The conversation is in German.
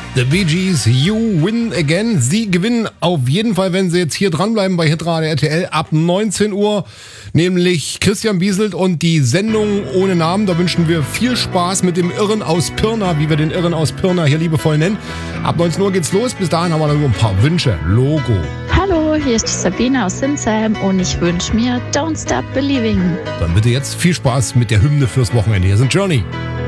The Bee Gees, You Win Again. Sie gewinnen auf jeden Fall, wenn Sie jetzt hier dranbleiben bei Hitradio RTL ab 19 Uhr. Nämlich Christian Bieselt und die Sendung ohne Namen. Da wünschen wir viel Spaß mit dem Irren aus Pirna, wie wir den Irren aus Pirna hier liebevoll nennen. Ab 19 Uhr geht's los. Bis dahin haben wir dann nur ein paar Wünsche. Logo. Hallo, hier ist die Sabine aus Sinsheim und ich wünsche mir Don't Stop Believing. Dann bitte jetzt viel Spaß mit der Hymne fürs Wochenende. Hier sind Journey.